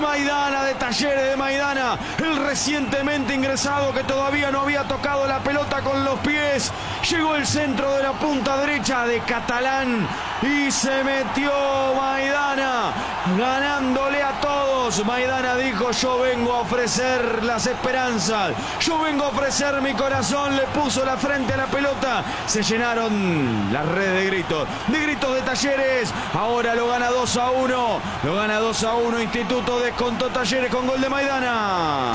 Maidana de Talleres de Maidana, el recientemente ingresado que todavía no había tocado la pelota con los pies. Llegó el centro de la punta derecha de Catalán y se metió Maidana, ganándole a todos. Maidana dijo: yo vengo a ofrecer las esperanzas, yo vengo a ofrecer mi corazón. Le puso la frente a la pelota. Se llenaron las redes de gritos de Talleres. Ahora lo gana 2-1. Lo gana 2-1 Instituto. Descontó Talleres con gol de Maidana.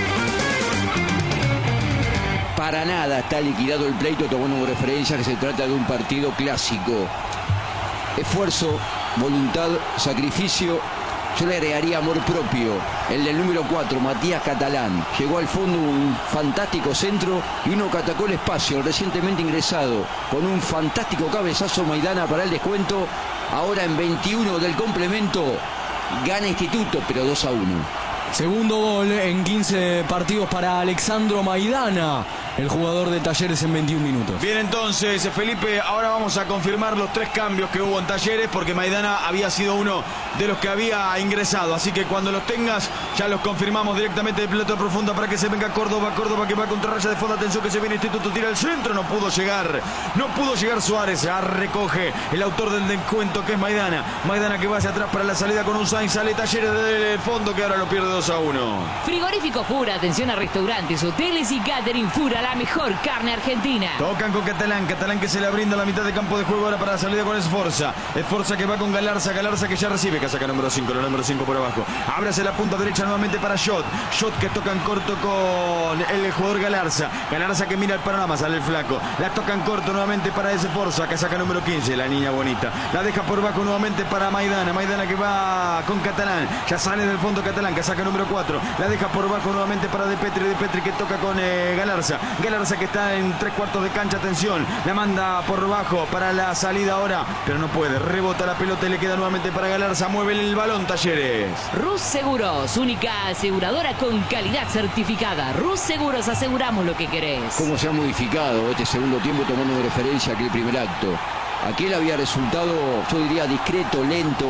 Para nada está liquidado el pleito, tomando como referencia que se trata de un partido clásico. Esfuerzo, voluntad, sacrificio. Yo le agregaría amor propio. El del número 4, Matías Catalán. Llegó al fondo un fantástico centro y uno que atacó el espacio, el recientemente ingresado, con un fantástico cabezazo. Maidana para el descuento. Ahora en 21 del complemento gana Instituto, pero 2-1. Segundo gol en 15 partidos para Alexandro Maidana, el jugador de Talleres, en 21 minutos. Bien, entonces, Felipe, ahora vamos a confirmar los 3 cambios que hubo en Talleres, porque Maidana había sido uno de los que había ingresado. Así que cuando los tengas, ya los confirmamos directamente de pelota profunda para que se venga Córdoba. Córdoba que va contra raya de fondo. Atención que se viene Instituto, tira el centro. No pudo llegar Suárez. Recoge el autor del descuento, que es Maidana. Maidana que va hacia atrás para la salida con un Sainz. Sale Talleres del fondo, que ahora lo pierde 2-1. Frigorífico Fura, atención a restaurantes, hoteles y catering. Fura, la mejor carne argentina. Tocan con Catalán, Catalán que se le brinda la mitad de campo de juego ahora para la salida con Esforza. Esforza que va con Galarza, Galarza que ya recibe, que saca número 5, el número 5 por abajo. Ábrase la punta derecha nuevamente para Shot. Shot que toca en corto con el jugador Galarza. Galarza que mira el panorama, sale el flaco. La toca en corto nuevamente para Esforza, que saca número 15, la niña bonita. La deja por abajo nuevamente para Maidana. Maidana que va con Catalán. Ya sale del fondo Catalán, que saca número 4. La deja por abajo nuevamente para De Petri. De Petri que toca con Galarza. Galarza que está en 3/4 de cancha. Atención. La manda por abajo para la salida ahora, pero no puede. Rebota la pelota y le queda nuevamente para Galarza. Mueve el balón Talleres. Rus Seguros, única aseguradora con calidad certificada. Rus Seguros, aseguramos lo que querés. ¿Cómo se ha modificado este segundo tiempo, tomando de referencia aquel primer acto? Aquel había resultado, yo diría, discreto, lento.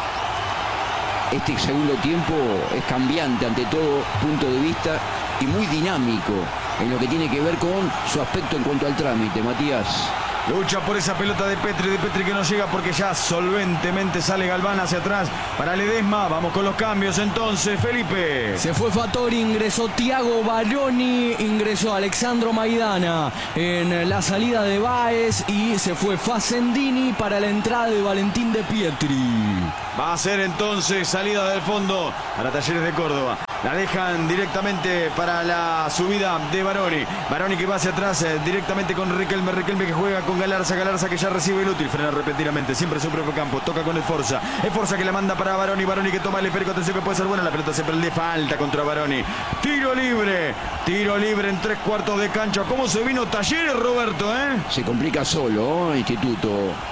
Este segundo tiempo es cambiante ante todo punto de vista y muy dinámico en lo que tiene que ver con su aspecto en cuanto al trámite. Matías. Lucha por esa pelota de Petri que no llega porque ya solventemente sale Galván hacia atrás para Ledesma. Vamos con los cambios entonces, Felipe. Se fue Fattori, ingresó Thiago Baroni, ingresó Alexandro Maidana en la salida de Báez y se fue Facendini para la entrada de Valentín de Pietri. Va a ser entonces salida del fondo para Talleres de Córdoba. La dejan directamente para la subida de Baroni. Baroni que va hacia atrás directamente con Riquelme. Riquelme que juega con Galarza. Galarza que ya recibe el útil. Frena repentinamente. Siempre su propio campo. Toca con Esforza. Esforza que la manda para Baroni. Baroni que toma el esférico. Atención que puede ser buena. La pelota siempre le falta contra Baroni. Tiro libre. Tiro libre en 3/4 de cancha. ¿Cómo se vino Talleres, Roberto? Se complica solo, Instituto.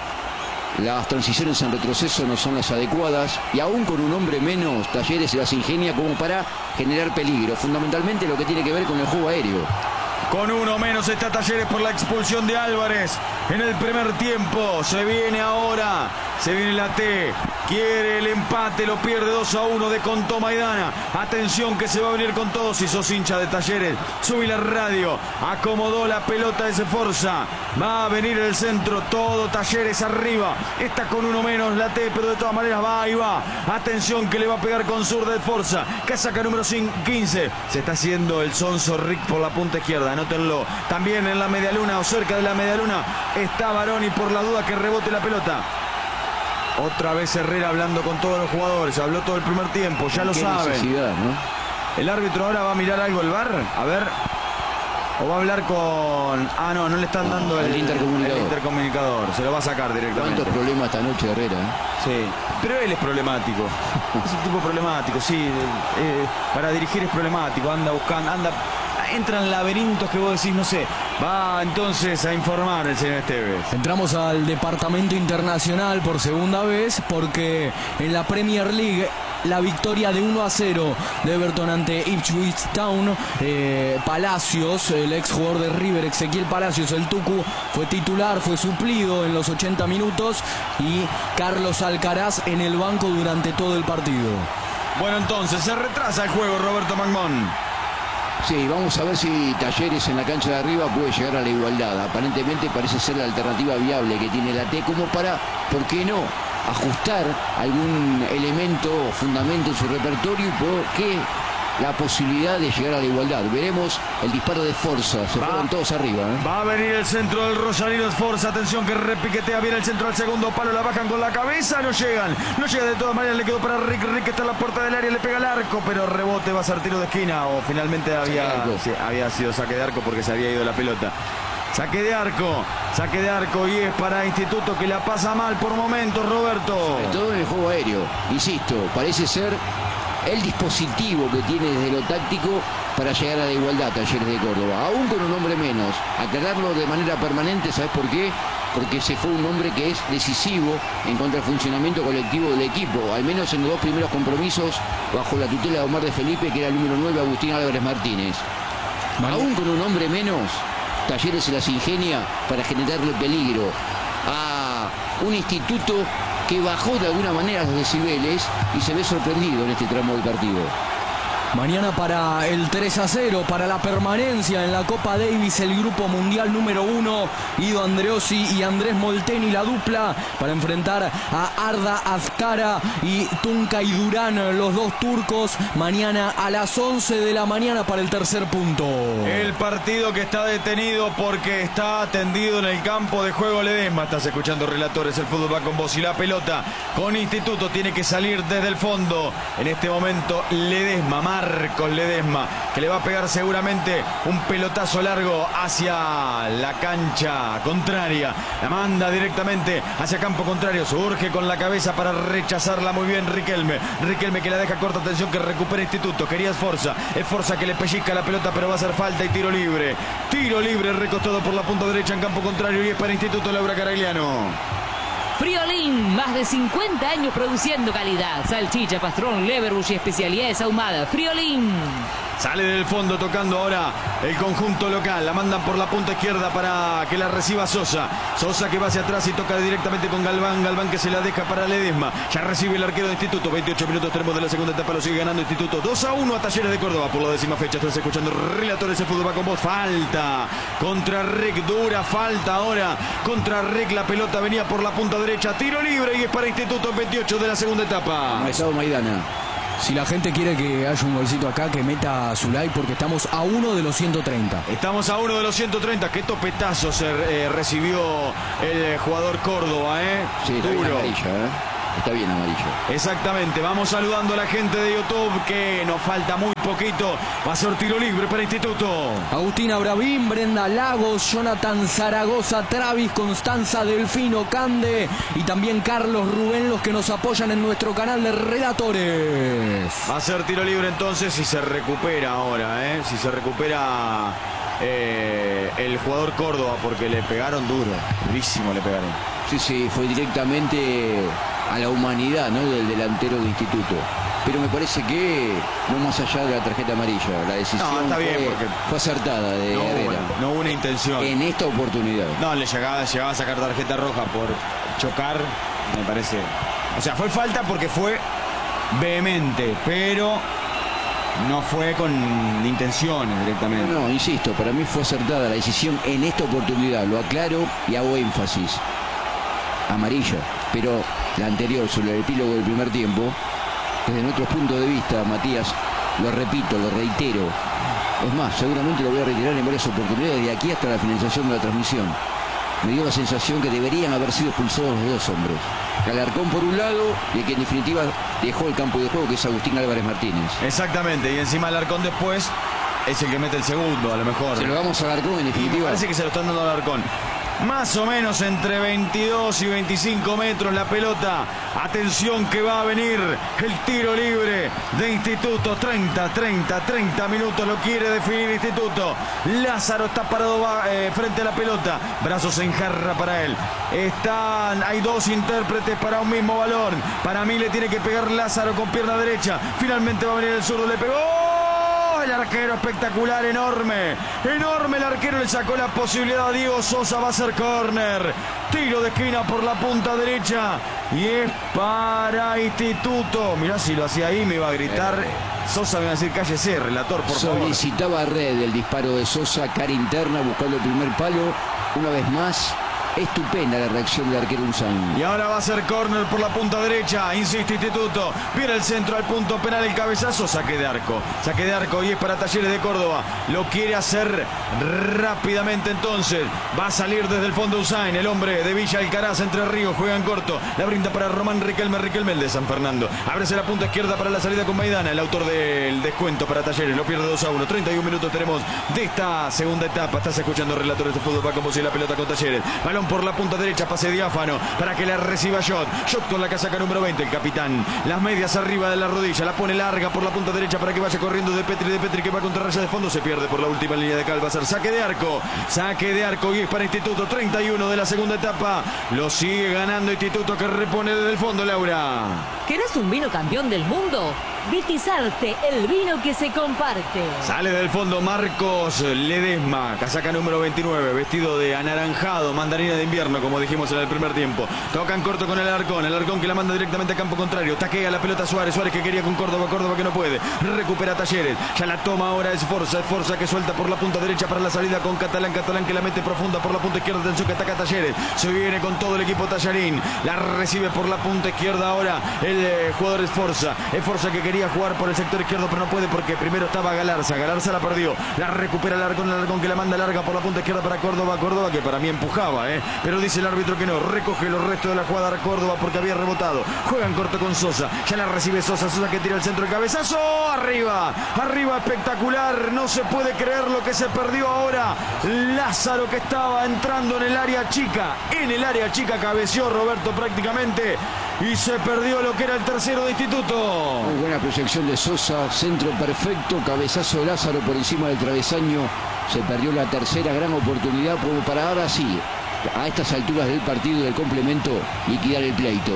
Las transiciones en retroceso no son las adecuadas y aún con un hombre menos, Talleres se las ingenia como para generar peligro. Fundamentalmente lo que tiene que ver con el juego aéreo. Con uno menos está Talleres por la expulsión de Álvarez en el primer tiempo. Se viene ahora, se viene la T. Quiere el empate, lo pierde 2-1 de Contó Maidana. Atención que se va a venir con todo. Si sos hincha de Talleres, subí la radio. Acomodó la pelota de Esforza. Va a venir el centro, todo Talleres arriba. Está con uno menos la T, pero de todas maneras va y va. Atención que le va a pegar con zurda de Esforza, que saca número 15. Se está haciendo el sonso Rick por la punta izquierda, anótenlo. También en la medialuna o cerca de la medialuna está Baroni por la duda que rebote la pelota. Otra vez Herrera hablando con todos los jugadores. Habló todo el primer tiempo, ya lo saben. ¿No? El árbitro ahora va a mirar algo el VAR. A ver. O va a hablar con... no le están dando el intercomunicador. Se lo va a sacar directamente. ¿Cuántos problemas esta noche Herrera? Sí, pero él es problemático. Es un tipo problemático, sí. Para dirigir es problemático. Anda buscando, entra en laberintos que vos decís, no sé. Va entonces a informar el señor Esteves. Entramos al departamento internacional por segunda vez porque en la Premier League la victoria de 1-0 de Everton ante Ipswich Town. Palacios, el ex jugador de River, Ezequiel Palacios, el Tucu, fue titular, fue suplido en los 80 minutos y Carlos Alcaraz en el banco durante todo el partido. Bueno, entonces se retrasa el juego, Roberto Magmón. Sí, vamos a ver si Talleres en la cancha de arriba puede llegar a la igualdad. Aparentemente parece ser la alternativa viable que tiene la T como para, ¿por qué no?, ajustar algún elemento o fundamento en su repertorio y por qué la posibilidad de llegar a la igualdad. Veremos el disparo de Forza, se fueron todos arriba. Va a venir el centro del Rosarino Forza, atención que repiquetea bien el centro al segundo palo, la bajan con la cabeza, no llega de todas maneras, le quedó para Rick está en la puerta del área, le pega el arco, pero rebote, va a ser tiro de esquina, o finalmente había sido saque de arco porque se había ido la pelota. Saque de arco y es para Instituto que la pasa mal por momentos, Roberto. Sobre todo en el juego aéreo, insisto, parece ser el dispositivo que tiene desde lo táctico para llegar a la igualdad Talleres de Córdoba, aún con un hombre menos. Aclararlo de manera permanente, ¿sabes por qué? Porque se fue un hombre que es decisivo en cuanto al funcionamiento colectivo del equipo, al menos en los dos primeros compromisos bajo la tutela de Omar de Felipe, que era el número 9, Agustín Álvarez Martínez. Aún con un hombre menos, Talleres se las ingenia para generarle peligro a un Instituto que bajó de alguna manera los decibeles y se ve sorprendido en este tramo del partido. Mañana para el 3-0, para la permanencia en la Copa Davis, el grupo mundial número 1, Ido Andreossi y Andrés Molteni, la dupla, para enfrentar a Arda Azcara y Tuncay Durán, los dos turcos, mañana a las 11 de la mañana para el tercer punto. El partido que está detenido porque está tendido en el campo de juego Ledesma. Estás escuchando Relatores, el fútbol va con vos y la pelota con Instituto tiene que salir desde el fondo. En este momento Ledesma, Marcos Ledesma, que le va a pegar seguramente un pelotazo largo hacia la cancha contraria. La manda directamente hacia campo contrario. Surge con la cabeza para rechazarla muy bien Riquelme. Riquelme que la deja corta, atención que recupera Instituto. Quería Esforza. Esforza que le pellizca la pelota, pero va a hacer falta y tiro libre. Tiro libre recostado por la punta derecha en campo contrario y es para Instituto Laura Caragliano. Friolín, más de 50 años produciendo calidad. Salchicha, pastrón, leverbush y especialidades ahumadas. Friolín. Sale del fondo tocando ahora el conjunto local. La mandan por la punta izquierda para que la reciba Sosa. Sosa que va hacia atrás y toca directamente con Galván. Galván que se la deja para Ledesma. Ya recibe el arquero de Instituto. 28 minutos tenemos de la segunda etapa. Lo sigue ganando Instituto. 2-1 a Talleres de Córdoba por la 10ª fecha. Estás escuchando Relatores de Fútbol va con vos. Falta contra Rick. Dura falta ahora contra Rick. La pelota venía por la punta derecha. Tiro libre y es para Instituto 28 de la segunda etapa. Estado Maidana. Si la gente quiere que haya un golcito acá, que meta su like porque estamos a 1 de los 130. Estamos a 1 de los 130. Qué topetazo se recibió el jugador Córdoba, Sí, está bien amarilla, Está bien amarillo. Exactamente. Vamos saludando a la gente de YouTube que nos falta muy poquito. Va a ser tiro libre para Instituto. Agustina Bravín, Brenda Lagos, Jonathan Zaragoza, Travis, Constanza Delfino, Cande y también Carlos Rubén, los que nos apoyan en nuestro canal de Relatores. Va a ser tiro libre entonces si se recupera ahora, si se recupera el jugador Córdoba, porque le pegaron duro, durísimo le pegaron. Sí, fue directamente a la humanidad, ¿no?, del delantero de Instituto. Pero me parece que no más allá de la tarjeta amarilla, la decisión fue acertada de Herrera. No hubo una intención. En esta oportunidad. No, le llegaba a sacar tarjeta roja por chocar, me parece. O sea, fue falta porque fue vehemente, pero no fue con intenciones directamente. No, insisto, para mí fue acertada la decisión en esta oportunidad. Lo aclaro y hago énfasis. Amarilla, pero la anterior sobre el epílogo del primer tiempo, desde nuestro punto de vista, Matías, lo repito, lo reitero, es más, seguramente lo voy a reiterar en varias oportunidades de aquí hasta la finalización de la transmisión. Me dio la sensación que deberían haber sido expulsados los dos hombres. Alarcón por un lado y el que en definitiva dejó el campo de juego, que es Agustín Álvarez Martínez. Exactamente, y encima Alarcón después es el que mete el segundo, a lo mejor. Se lo damos a Alarcón en definitiva. Y me parece que se lo están dando a Alarcón. Más o menos entre 22 y 25 metros la pelota. Atención que va a venir el tiro libre de Instituto. 30 minutos lo quiere definir Instituto. Lázaro está parado frente a la pelota. Brazos en jarra para él. Hay dos intérpretes para un mismo balón. Para mí le tiene que pegar Lázaro con pierna derecha. Finalmente va a venir el zurdo, le pegó. El arquero espectacular, enorme el arquero, le sacó la posibilidad a Diego Sosa, va a ser córner, tiro Tiro de esquina por la punta derecha. Y es para Instituto. Mirá, si lo hacía ahí me iba a gritar. Sosa me va a decir cállese, relator, por favor. Solicitaba Red el disparo de Sosa, cara interna, buscando el primer palo. Una vez más, estupenda la reacción del arquero Usain. Y ahora va a ser córner por la punta derecha. Insiste Instituto. Viene el centro al punto penal, el cabezazo. Saque de arco. Saque de arco y es para Talleres de Córdoba. Lo quiere hacer rápidamente entonces. Va a salir desde el fondo Usain, el hombre de Villa Alcaraz, Entre Ríos. Juega en corto. La brinda para Román Riquelme. Riquelme, el de San Fernando. Ábrese la punta izquierda para la salida con Maidana. El autor del descuento para Talleres. Lo pierde 2-1. 31 minutos tenemos de esta segunda etapa. Estás escuchando Relatores de Fútbol. Va como si la pelota con Talleres. Balón por la punta derecha, pase diáfano para que la reciba Jot. Jot con la casaca número 20, el capitán. Las medias arriba de la rodilla, la pone larga por la punta derecha para que vaya corriendo de Petri que va contra raya de fondo, se pierde por la última línea de Calva. Saque de arco y es para Instituto. 31 de la segunda etapa. Lo sigue ganando Instituto, que repone desde el fondo, Laura. ¿Querés un vino campeón del mundo? Vitizarte, el vino que se comparte. Sale del fondo Marcos Ledesma, casaca número 29, vestido de anaranjado, mandarina de invierno, como dijimos en el primer tiempo. Toca en corto con el Alarcón que la manda directamente a campo contrario. Taquea la pelota Suárez que quería con Córdoba que no puede. Recupera Talleres, ya la toma ahora es Forza que suelta por la punta derecha para la salida con Catalán que la mete profunda por la punta izquierda. Atención que ataca Talleres, se viene con todo el equipo tallarín. La recibe por la punta izquierda ahora el jugador es Forza que quería jugar por el sector izquierdo pero no puede porque primero estaba Galarza la perdió, la recupera el Alarcón que la manda larga por la punta izquierda para Córdoba que para mí empujaba, pero dice el árbitro que no, recoge los restos de la jugada a Córdoba porque había rebotado, juega en corto con Sosa, ya la recibe Sosa que tira el centro, el cabezazo, arriba espectacular, no se puede creer lo que se perdió ahora, Lázaro que estaba entrando en el área chica, cabeció Roberto prácticamente y se perdió lo que era el tercero de Instituto. Muy buena proyección de Sosa, centro perfecto, cabezazo de Lázaro por encima del travesaño. Se perdió la tercera gran oportunidad como para ahora sí, a estas alturas del partido del complemento, liquidar el pleito.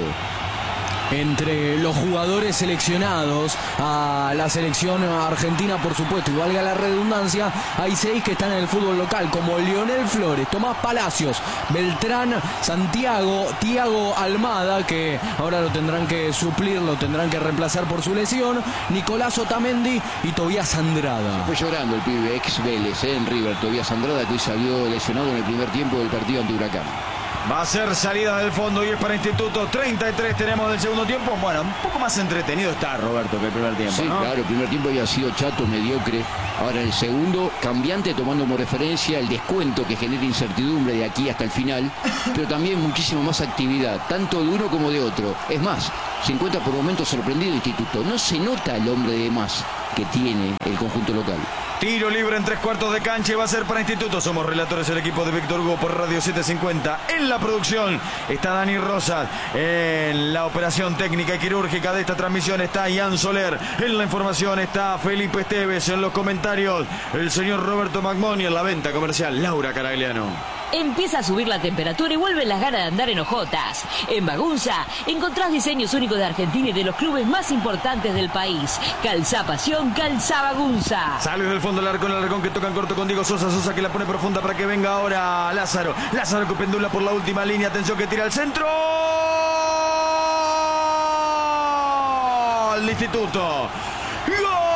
Entre los jugadores seleccionados a la selección argentina, por supuesto, y valga la redundancia, hay 6 que están en el fútbol local, como Lionel Flores, Tomás Palacios, Beltrán, Santiago, Tiago Almada, que ahora lo tendrán que suplir, lo tendrán que reemplazar por su lesión, Nicolás Otamendi y Tobías Andrada. Fue llorando el pibe ex Vélez en River, Tobías Andrada, que hoy salió lesionado en el primer tiempo del partido ante Huracán. Va a ser salida del fondo y es para Instituto. 33 tenemos del segundo tiempo. Bueno, un poco más entretenido está Roberto que el primer tiempo, sí, ¿no? Claro, el primer tiempo había sido chato, mediocre. Ahora en el segundo, cambiante, tomando como referencia el descuento que genera incertidumbre de aquí hasta el final, pero también muchísimo más actividad, tanto de uno como de otro. Es más, se encuentra por momentos sorprendido el Instituto. No se nota el hombre de más que tiene el conjunto local. Tiro libre en 3/4 de cancha y va a ser para Instituto. Somos relatores del equipo de Víctor Hugo por Radio 750. En la producción está Dani Rosas. En la operación técnica y quirúrgica de esta transmisión está Ian Soler. En la información está Felipe Esteves. En los comentarios el señor Roberto Magmoni. En la venta comercial Laura Caragliano. Empieza a subir la temperatura y vuelven las ganas de andar en ojotas. En Bagunza encontrás diseños únicos de Argentina y de los clubes más importantes del país. Calzá Pasión, calzá Bagunza. Sale del fondo el Alarcón que toca en corto con Diego Sosa que la pone profunda para que venga ahora Lázaro que pendula por la última línea, atención que tira al centro, al Instituto. ¡Gol!